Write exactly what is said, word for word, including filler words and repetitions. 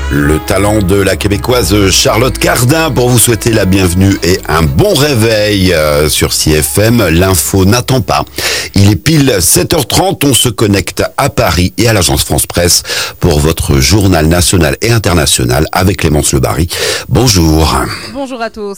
Le talent de la Québécoise Charlotte Cardin pour vous souhaiter la bienvenue et un bon réveil sur C F M. L'info n'attend pas. Il est pile sept heures trente, on se connecte à Paris et à l'agence France Presse pour votre journal national et international avec Clémence Le Barry. Bonjour. Bonjour à tous.